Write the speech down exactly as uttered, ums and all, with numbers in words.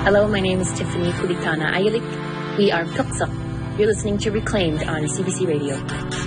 Hello, my name is Tiffany Kulikana Ayalik. We are Tuksak. You're listening to Reclaimed on C B C Radio.